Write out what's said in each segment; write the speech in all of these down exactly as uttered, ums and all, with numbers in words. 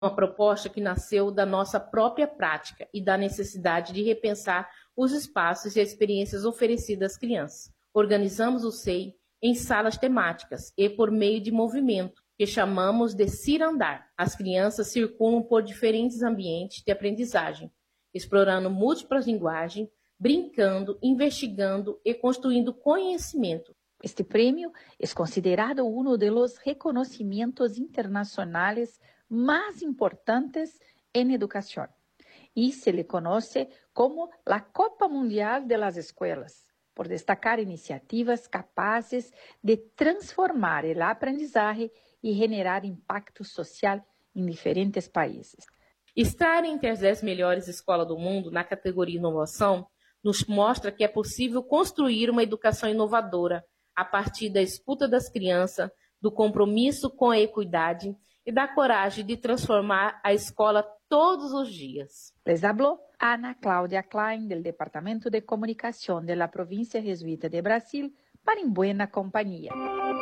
Uma proposta que nasceu da nossa própria prática e da necessidade de repensar os espaços e experiências oferecidas às crianças. Organizamos o S E I em salas temáticas e por meio de movimento, que chamamos de cirandar. As crianças circulam por diferentes ambientes de aprendizagem, explorando múltiplas linguagens, brincando, investigando e construindo conhecimento. Este premio es considerado uno de los reconocimientos internacionales más importantes en educación y se le conoce como la Copa Mundial de las Escuelas, por destacar iniciativas capaces de transformar el aprendizaje y generar impacto social em diferentes países. Estar entre as dez melhores escolas do mundo na categoria inovação nos mostra que é possível construir uma educação inovadora a partir da escuta das crianças, do compromisso com a equidade e da coragem de transformar a escola todos os dias. Les habló Ana Cláudia Klein, del Departamento de Comunicación de la Provincia Jesuita de Brasil, para En Buena Compañía.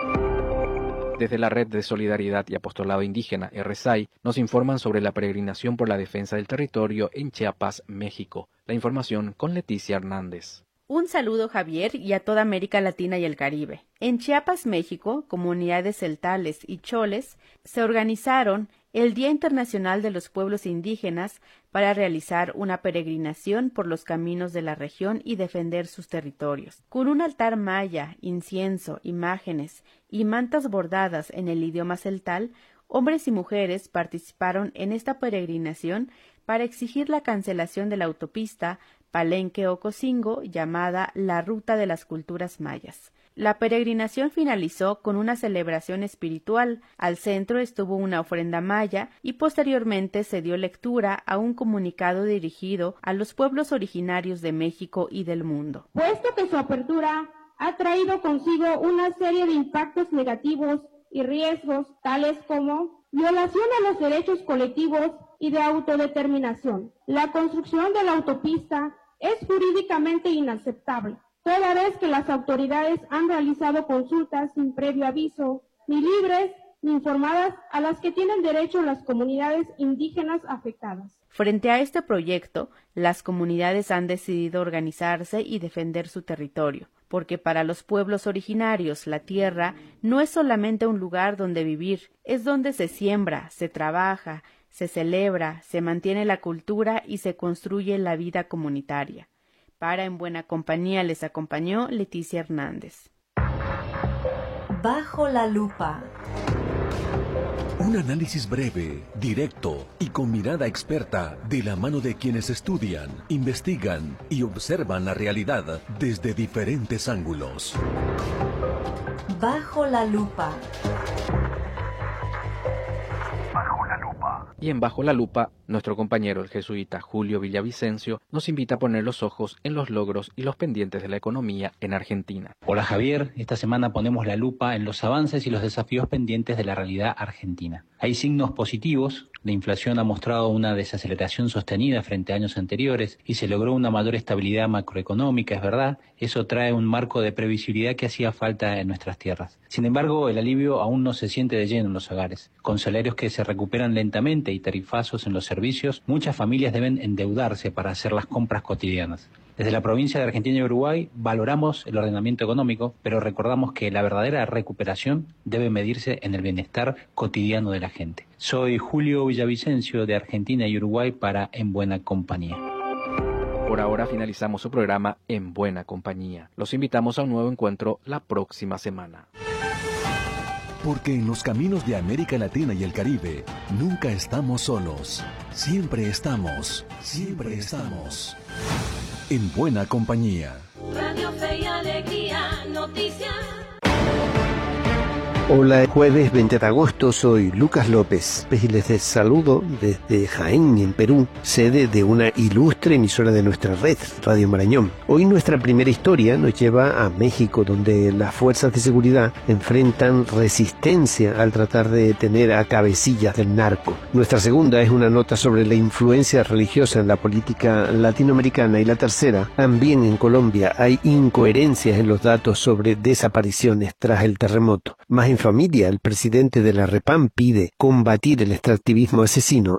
Desde la Red de Solidaridad y Apostolado Indígena, R S A I, nos informan sobre la peregrinación por la defensa del territorio en Chiapas, México. La información con Leticia Hernández. Un saludo, Javier, y a toda América Latina y el Caribe. En Chiapas, México, comunidades celtales y choles se organizaron el Día Internacional de los Pueblos Indígenas para realizar una peregrinación por los caminos de la región y defender sus territorios. Con un altar maya, incienso, imágenes y mantas bordadas en el idioma celtal, hombres y mujeres participaron en esta peregrinación para exigir la cancelación de la autopista Palenque-Ocosingo, llamada la Ruta de las Culturas Mayas. La peregrinación finalizó con una celebración espiritual. Al centro estuvo una ofrenda maya y posteriormente se dio lectura a un comunicado dirigido a los pueblos originarios de México y del mundo. Puesto que su apertura ha traído consigo una serie de impactos negativos y riesgos, tales como violación a los derechos colectivos y de autodeterminación. La construcción de la autopista es jurídicamente inaceptable, toda vez que las autoridades han realizado consultas sin previo aviso, ni libres ni informadas, a las que tienen derecho las comunidades indígenas afectadas. Frente a este proyecto, las comunidades han decidido organizarse y defender su territorio, porque para los pueblos originarios la tierra no es solamente un lugar donde vivir, es donde se siembra, se trabaja, se celebra, se mantiene la cultura y se construye la vida comunitaria. Para En Buena Compañía les acompañó Leticia Hernández. Bajo la lupa. Un análisis breve, directo y con mirada experta de la mano de quienes estudian, investigan y observan la realidad desde diferentes ángulos. Bajo la lupa. Bajo la lupa. Y en Bajo la Lupa, nuestro compañero el jesuita Julio Villavicencio nos invita a poner los ojos en los logros y los pendientes de la economía en Argentina. Hola Javier, esta semana ponemos la lupa en los avances y los desafíos pendientes de la realidad argentina. Hay signos positivos, la inflación ha mostrado una desaceleración sostenida frente a años anteriores y se logró una mayor estabilidad macroeconómica, es verdad, eso trae un marco de previsibilidad que hacía falta en nuestras tierras. Sin embargo, el alivio aún no se siente de lleno en los hogares. Con salarios que se recuperan lentamente y tarifazos en los servicios, muchas familias deben endeudarse para hacer las compras cotidianas. Desde la provincia de Argentina y Uruguay valoramos el ordenamiento económico, pero recordamos que la verdadera recuperación debe medirse en el bienestar cotidiano de la gente. Soy Julio Villavicencio de Argentina y Uruguay para En Buena Compañía. Por ahora finalizamos su programa En Buena Compañía. Los invitamos a un nuevo encuentro la próxima semana. Porque en los caminos de América Latina y el Caribe nunca estamos solos. Siempre estamos, siempre estamos. En Buena Compañía. Radio Fe y Alegría, noticias. Hola, jueves veinte de agosto, soy Lucas López y les saludo desde Jaén, en Perú, sede de una ilustre emisora de nuestra red, Radio Marañón. Hoy nuestra primera historia nos lleva a México, donde las fuerzas de seguridad enfrentan resistencia al tratar de detener a cabecillas del narco. Nuestra segunda es una nota sobre la influencia religiosa en la política latinoamericana y la tercera, también en Colombia hay incoherencias en los datos sobre desapariciones tras el terremoto. Más familia, el presidente de la REPAM pide combatir el extractivismo asesino